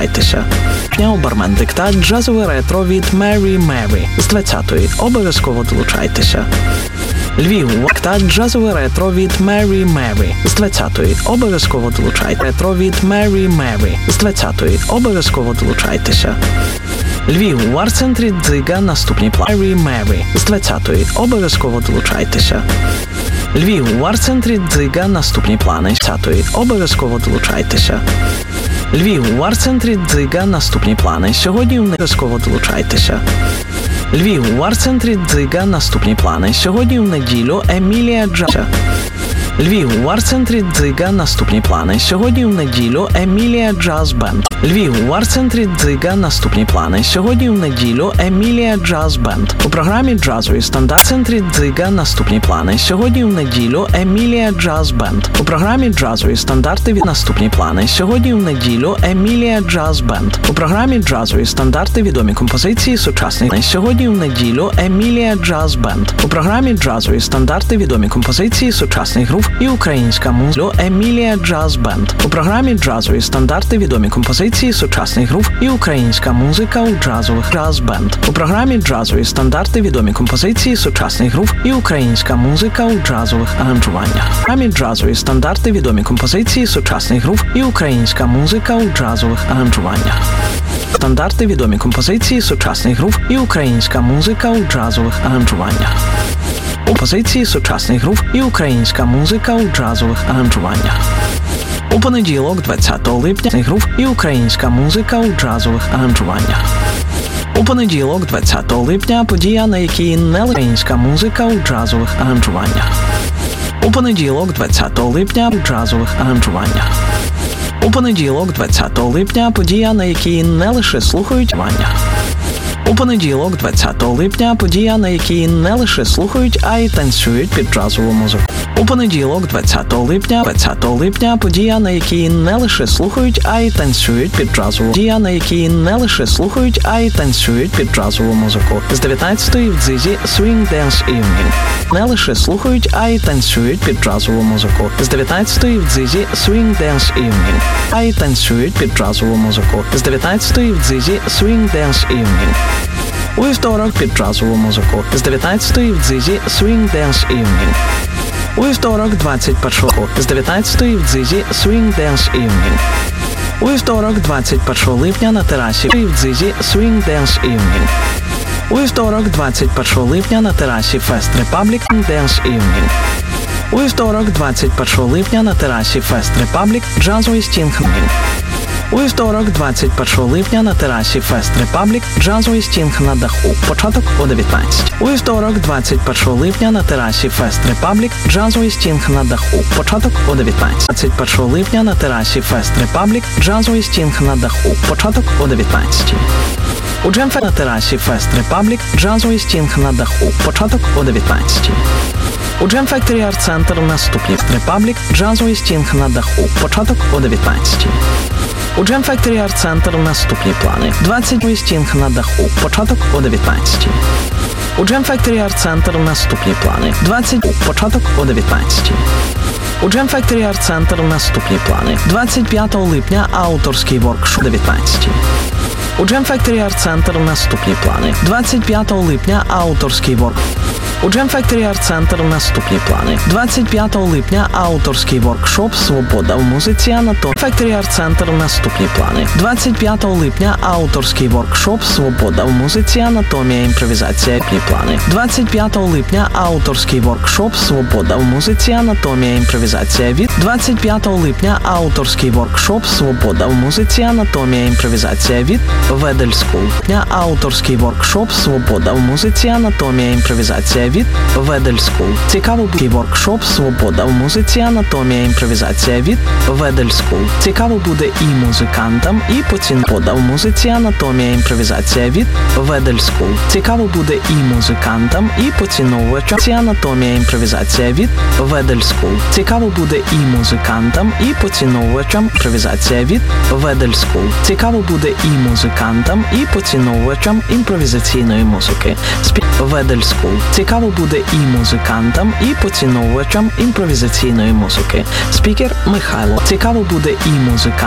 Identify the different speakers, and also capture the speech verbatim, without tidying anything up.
Speaker 1: долучайтеся. Бармен диктат джазове ретро від Mary Mary з двадцятої. Обов'язково долучайтеся. Львів, диктат джазове ретро від Mary Mary з двадцятої. Обов'язково долучайтеся. Ретро від Mary Mary з двадцятої. Обов'язково долучайтеся. Львів, у арт-центрі Дзига наступні плани. Mary Mary з двадцятої. Обов'язково долучайтеся. Львів, у арт-центрі Дзига наступні плани. двадцятої. Обов'язково долучайтеся. Львів, у арт-центрі Дзига наступні плани. Сьогодні обов'язково долучайтеся. Львів, у арт-центрі Дзига наступні плани. Сьогодні в неділю Емілія Джаз. Львів, у арт-центрі Дзига наступні плани. Сьогодні в неділю Емілія Джаз Бенд. Львів, у арт-центрі Дзига наступні плани. Сьогодні в неділю Емілія Джаз Бенд. У програмі джазової стандарт центрі Дзига наступні плани. Сьогодні в неділю Емілія Джаз Бенд. У програмі джазової стандарти від наступні плани. Сьогодні в неділю Емілія Джаз Бенд. У програмі джазової стандарти відомі композиції сучасних. Сьогодні в неділю Емілія Джаз Бенд. У програмі джазової стандарти відомі композиції сучасних груп і українська музика Емілія Джаз Бенд. У програмі джазової стандарти відомі композиції сучасних груп і українська музика у джазових джаз бенд. У програмі джазової стандарти відомі композиції сучасних груп і українська музика у джазових аранжуваннях. У програмі джазової стандарти відомі композиції сучасних груп і українська музика у джазових аранжуваннях. Стандарти відомі композиції сучасних груп і українська музика у джазових аранжуваннях. У позиції сучасних груп і українська музика у джазових аранжуваннях. У понеділок, двадцятого липня, груп і українська музика у джазових аранжуваннях. У понеділок, двадцятого липня, подія, на якій не українська музика у джазових аранжуваннях. У понеділок, двадцятого липня, у джазових аранжуваннях. У понеділок, двадцятого липня, подія, на якій не лише слухають вання. У понеділок, двадцятого липня, подія, на якій не лише слухають, а й танцюють під джазову музику. У понеділок, двадцятого липня, двадцятого липня, подія, на якій не лише слухають, а й танцюють під джазову. Подія, на якій не лише слухають, а й танцюють під джазову музику. З дев'ятнадцятої в Дзизі Swing Dance Evening. Не лише слухають, а й танцюють під джазову музику. З дев'ятнадцятої в Дзизі Swing Dance Evening. А й танцюють під джазову музику. З дев'ятнадцятої в Дзизі Swing Dance Evening. У вівторок під джазову музику. З дев'ятнадцятої в Дзизі Swing Dance Evening. У вівторок, двадцять першого з дев'ятнадцятої в Дзизі Swing Dance Evening. У вівторок, двадцять першого липня на терасі в Дзизі Swing Dance Evening. У вівторок, двадцять першого липня на терасі Fest Republic Dance Evening. У вівторок, двадцять першого липня на терасі Fest Republic джазовий стінг. У вівторок, двадцять першого липня на терасі Fest Republic джазовий стінг на даху. Початок о дев'ятнадцятій. У вівторок, двадцять першого липня на терасі Fest Republic джазовий стінг на даху. Початок о дев'ятнадцятій. двадцять першого липня на терасі Fest Republic джазовий стінг на даху. Початок о дев'ятнадцятій. У Джемфе на терасі Fest Republic джазовий стінг на даху. Початок о дев'ятнадцятій. У Jam Factory Art Center наступні Republic джазовий стінг на даху. Початок о дев'ятнадцятій. У Jam Factory Art Center наступні плани. двадцятий стінг на даху. Початок о дев'ятнадцятій. У Jam Factory Art Center наступні плани. двадцять початок о дев'ятнадцятій. У Jam Factory Art Center наступні плани. двадцять п'ятого липня авторський воркшоп дев'ятнадцятій. У Jam Factory Art Center наступні плани. двадцять п'ятого липня авторський воркшоп. У Jam Factory Art Center наступні плани. двадцять п'ятого липня авторський воркшоп «Свобода в музиці анатомії». Factory Art Center наступні плани. двадцять п'ятого липня авторський воркшоп «Свобода в музиці анатомія імпровізація». Плани. двадцять п'ятого липня авторський воркшоп «Свобода в музиці анатомія імпровізація» від двадцять п'ятого липня авторський воркшоп «Свобода в музиці анатомія імпровізація» від Ведель School. Авторський воркшоп «Свобода в музиці анатомія імпровізація» від Ведель School. Цікавий воркшоп «Свобода в музиці анатомія імпровізація» від Ведель School. Цікаво буде і музикантам, і поціновувачам в музиці анатомія імпровізація від Ведель School. Цікаво буде і музикантам, і поціновувачам анатомія імпровізація від Ведель School. Цікаво буде і музикантам, і поціновувачам імпровізація від Ведель School. Цікаво буде і музикантам, і поціновувачам імпровізаційної музики. Спів Ведель School. Цікаво буде і музикантам, і поціновувачам імпровізаційної музики. Спікер Михайло. Цікаво буде і музикантам.